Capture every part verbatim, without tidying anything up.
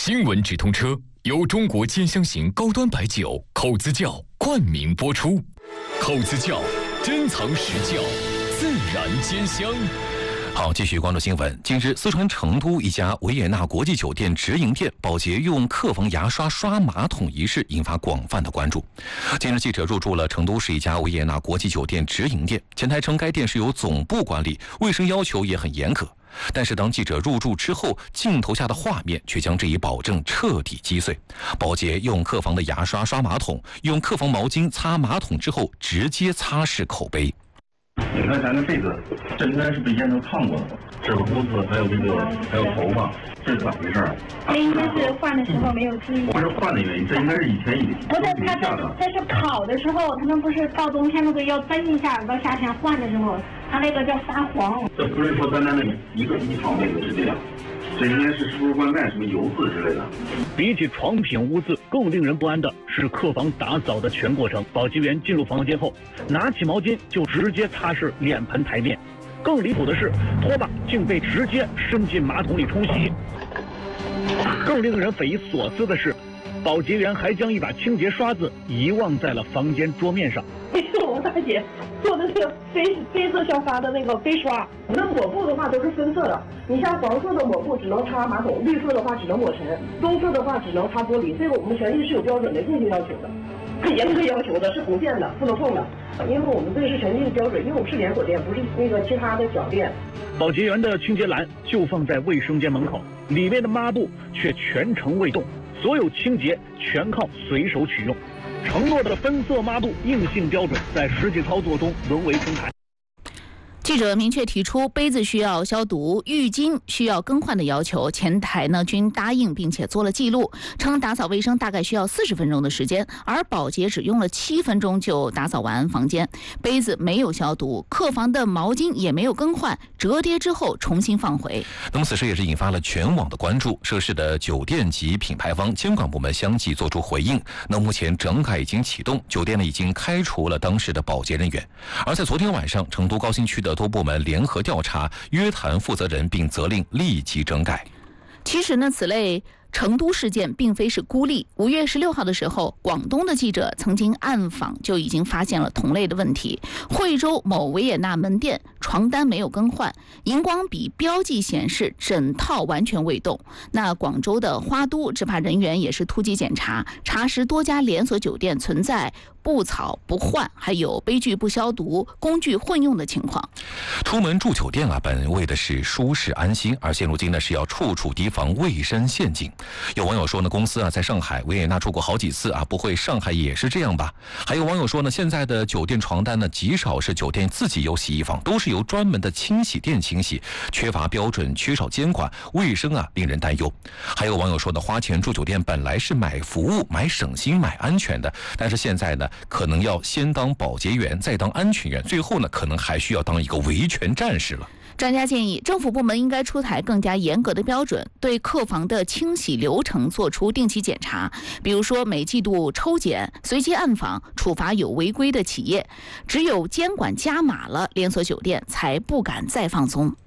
新闻直通车由中国尖香型高端白酒口子窖冠名播出。口子窖，珍藏实窖，自然尖香。 好，继续关注新闻。近日，四川成都一家维也纳国际酒店直营店保洁用客房牙刷刷马桶一事引发广泛的关注。近日，记者入住了成都市一家维也纳国际酒店直营店，前台称该店是由总部管理，卫生要求也很严格。但是当记者入住之后，镜头下的画面却将这一保证彻底击碎。保洁用客房的牙刷刷马桶，用客房毛巾擦马桶之后，直接擦拭口碑。 你看咱的被子，这应该是被烟头烫过的吧？这个污渍还有这个还有头发，这是咋回事？ 这应该是换的时候没有注意。 不是换的原因，这应该是以前已不是他这这是烤的时候，他们不是到冬天那个要蒸一下，到夏天换的时候，他那个叫发黄。 这不是说单单的一个一床那个是这样。这应该是是不是外卖什么油渍之类的？ 比起床品污渍，更令人不安的是客房打扫的全过程。保洁员进入房间后，拿起毛巾就直接擦拭脸盆台面。更离谱的是，拖把竟被直接伸进马桶里冲洗。更令人匪夷所思的是，保洁员还将一把清洁刷子遗忘在了房间桌面上。 我们大姐做的是黑黑色效发的那个飞刷，那抹布的话都是分色的。你像黄色的抹布只能擦马桶，绿色的话只能抹尘，棕色的话只能擦玻璃。这个我们全力是有标准的硬性要求的，很严格要求的，是不变的，不能碰的。因为我们这是全力的标准，因为我们是连锁店，不是那个其他的小店。 保洁员的清洁篮就放在卫生间门口，里面的抹布却全程未动，所有清洁全靠随手取用。承诺的分色抹布硬性标准在实际操作中沦为空谈。 记者明确提出杯子需要消毒、浴巾需要更换的要求，前台呢均答应并且做了记录，称打扫卫生大概需要四十分钟的时间，而保洁只用了七分钟就打扫完房间。杯子没有消毒，客房的毛巾也没有更换，折叠之后重新放回。 那么此事也是引发了全网的关注，涉事的酒店及品牌方监管部门相继做出回应。那目前整改已经启动，酒店呢已经开除了当时的保洁人员。而在昨天晚上，成都高新区的多部门联合调查，约谈负责人，并责令立即整改。 其实呢，此类成都事件并非是孤立。五月十六号的时候，广东的记者曾经暗访，就已经发现了同类的问题。惠州某维也纳门店床单没有更换，荧光笔标记显示整套完全未动。那广州的花都执法人员也是突击检查，查实多家连锁酒店存在不扫不换，还有杯具不消毒、工具混用的情况。 出门住酒店啊，本为的是舒适安心，而现如今呢是要处处提防卫生陷阱。有网友说呢，公司啊在上海、维也纳住过好几次啊，不会上海也是这样吧？还有网友说呢，现在的酒店床单呢，极少是酒店自己有洗衣房，都是由专门的清洗店清洗，缺乏标准，缺少监管，卫生啊令人担忧。还有网友说呢，花钱住酒店本来是买服务、买省心、买安全的，但是现在呢，可能要先当保洁员，再当安全员，最后呢，可能还需要当一个维权战士了。 专家建议，政府部门应该出台更加严格的标准，对客房的清洗流程做出定期检查，比如说每季度抽检、随机暗访，处罚有违规的企业。只有监管加码了，连锁酒店才不敢再放松。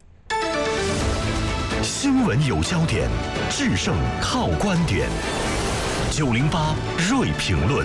新闻有焦点，制胜靠观点。九零八锐评论。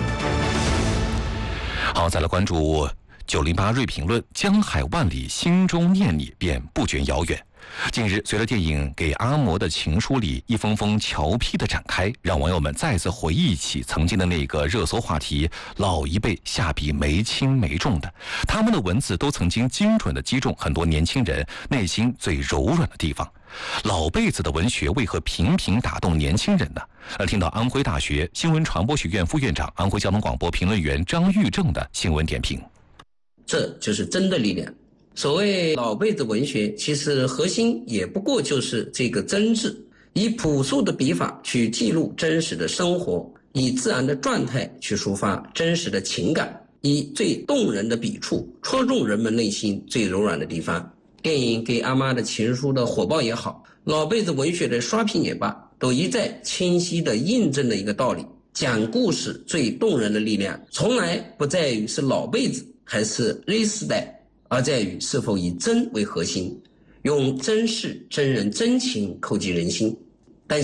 好，再来关注九零八锐评论，江海万里，心中念你，便不觉遥远。近日，随着电影《给阿嬷的情书》里一封封俏皮的展开，让网友们再次回忆起曾经的那个热搜话题：老一辈下笔没轻没重的，他们的文字都曾经精准地击中很多年轻人内心最柔软的地方。老辈子的文学为何频频打动年轻人呢？而听到安徽大学新闻传播学院副院长、安徽交通广播评论员张玉正的新闻点评。 这就是真的力量。所谓老辈子文学，其实核心也不过就是这个真挚，以朴素的笔法去记录真实的生活，以自然的状态去抒发真实的情感，以最动人的笔触戳中人们内心最柔软的地方。电影《给阿妈的情书》的火爆也好，老辈子文学的刷屏也罢，都一再清晰地印证了一个道理：讲故事最动人的力量，从来不在于是老辈子还是 Z 世代，而在于是否以真为核心，用真事、真人、真情扣击人心。当下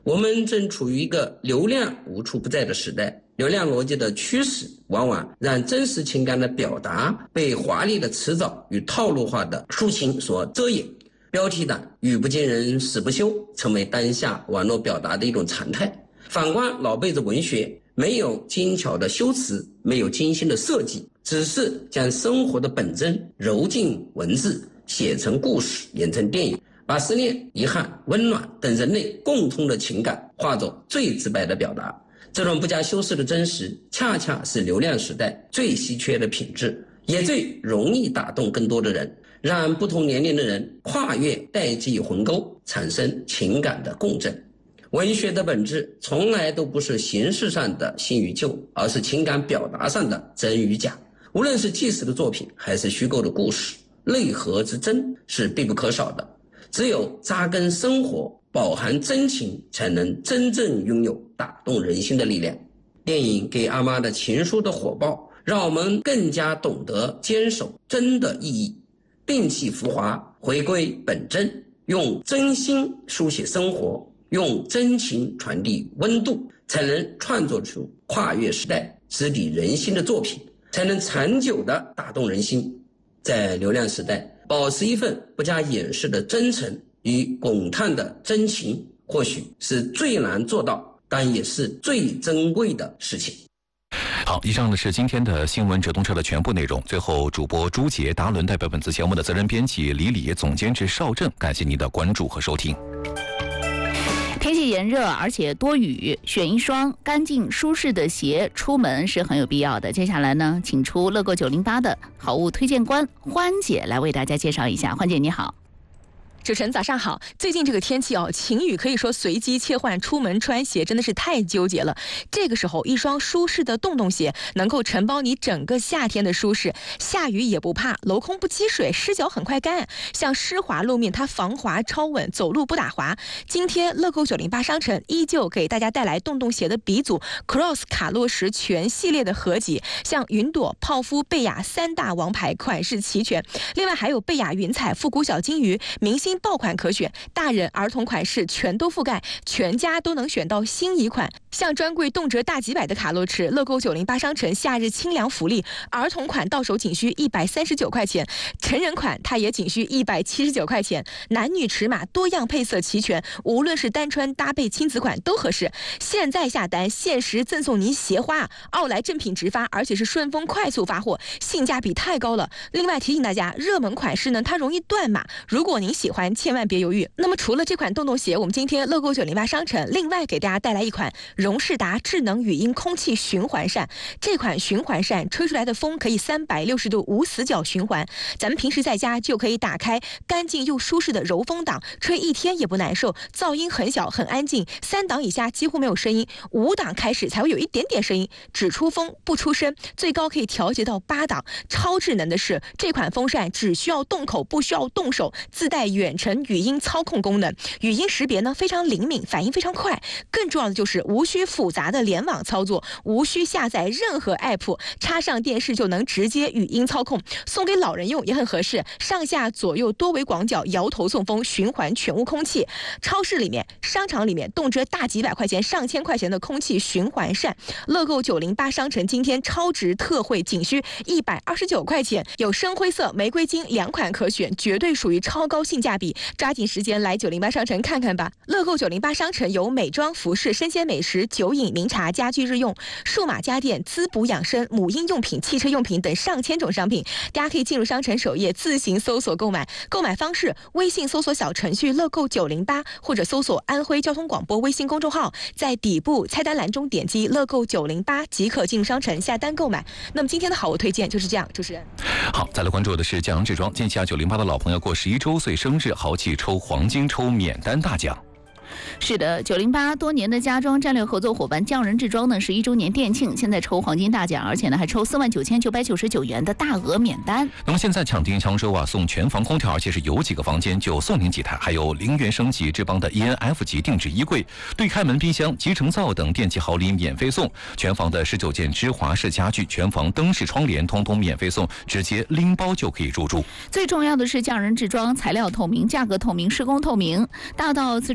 我们正处于一个流量无处不在的时代，流量逻辑的驱使往往让真实情感的表达被华丽的辞藻与套路化的抒情所遮掩，标题党语不惊人死不休成为当下网络表达的一种常态。反观老辈子文学，没有精巧的修辞，没有精心的设计，只是将生活的本真揉进文字，写成故事，演成电影，把思念、遗憾、温暖等人类共通的情感化作最直白的表达。这种不加修饰的真实，恰恰是流量时代最稀缺的品质，也最容易打动更多的人，让不同年龄的人跨越代际鸿沟，产生情感的共振。文学的本质从来都不是形式上的新与旧，而是情感表达上的真与假。无论是纪实的作品还是虚构的故事，内核之真是必不可少的。只有扎根生活，饱含真情，才能真正拥有打动人心的力量。电影《给阿妈的情书》的火爆，让我们更加懂得坚守真的意义，摒弃浮华，回归本真，用真心书写生活，用真情传递温度，才能创作出跨越时代、直抵人心的作品，才能长久地打动人心。在流量时代，保持一份不加掩饰的真诚与滚烫的真情，或许是最难做到，但也是最珍贵的事情。 好，以上呢是今天的新闻直通车的全部内容。最后，主播朱杰、达伦代表本次节目的责任编辑李李、总监制邵正，感谢您的关注和收听。 天气炎热而且多雨，选一双干净舒适的鞋出门是很有必要的。接下来呢，请出乐购九零八的好物推荐官欢姐来为大家介绍一下。欢姐你好。 主持人早上好。最近这个天气哦，晴雨可以说随机切换，出门穿鞋真的是太纠结了。这个时候，一双舒适的洞洞鞋能够承包你整个夏天的舒适，下雨也不怕，镂空不积水，湿脚很快干。像湿滑路面，它防滑超稳，走路不打滑。今天乐购九零八商城依旧给大家带来洞洞鞋的鼻祖 Cross 卡洛什全系列的合集，像云朵、泡芙、贝雅三大王牌款式齐全，另外还有贝雅云彩、复古小金鱼、明星爆款可选，大人儿童款式全都覆盖，全家都能选到心仪款。像专柜动辄大几百的卡洛驰，乐购九零八商城夏日清凉福利，儿童款到手仅需一百三十九块钱，成人款它也仅需一百七十九块钱，男女尺码多样配色齐全，无论是单穿搭配亲子款都合适。现在下单限时赠送您鞋花，奥莱正品直发，而且是顺丰快速发货，性价比太高了。另外提醒大家，热门款式呢它容易断码，如果您喜欢千万别犹豫。那么除了这款洞洞鞋，我们今天乐购九零八商城另外给大家带来一款荣仕达智能语音空气循环扇。这款循环扇吹出来的风可以三百六十度无死角循环，咱们平时在家就可以打开干净又舒适的柔风档，吹一天也不难受，噪音很小很安静，三档以下几乎没有声音，五档开始才会有一点点声音，只出风不出声，最高可以调节到八档。超智能的是，这款风扇只需要动口不需要动手，自带远程语音操控功能，语音识别呢非常灵敏，反应非常快，更重要的就是无需复杂的联网操作，无需下载任何 app， 插上电视就能直接语音操控，送给老人用也很合适，上下左右多维广角摇头送风，循环全屋空气。超市里面、商场里面动辄大几百块钱、上千块钱的空气循环扇，乐购九零八商城今天超值特惠，仅需一百二十九块钱，有深灰色、玫瑰金两款可选，绝对属于超高性价比，抓紧时间来九零八商城看看吧。乐购九零八商城有美妆、服饰、生鲜美食、酒饮、名茶、家居日用、数码家电、滋补养生、母婴用品、汽车用品等上千种商品，大家可以进入商城首页自行搜索购买。购买方式：微信搜索小程序乐购九零八，或者搜索安徽交通广播微信公众号，在底部菜单栏中点击乐购九零八即可进入商城下单购买。那么今天的好物推荐就是这样，主持人。 好，再来关注的是江阳制装，近期啊九零八的老朋友过十一周岁生日，豪气抽黄金抽免单大奖。 是的，九零八多年的家装战略合作伙伴匠人制装呢是一周年店庆，现在抽黄金大奖，而且呢还抽四万九千九百九十九元的大额免单。 那么现在抢订抢收啊，送全房空调，而且是有几个房间就送您几台，还有零元升级智邦的 E N F 级定制衣柜、对开门冰箱、集成灶等电器好礼免费送，全房的十九件芝华式家具、全房灯饰窗帘通通免费送，直接拎包就可以入住。 最重要的是匠人制装材料透明、价格透明、施工透明，大到瓷砖地板等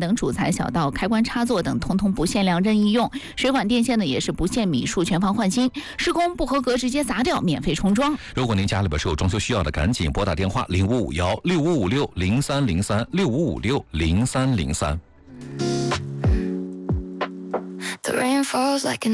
等主材小到开关插座等，通通不限量任意用。水管电线呢也是不限米数，全房换新。施工不合格直接砸掉，免费重装。 如果您家里边是有装修需要的，赶紧拨打电话零五五幺六五五六零三零三六五五六零三零三。The rain falls like an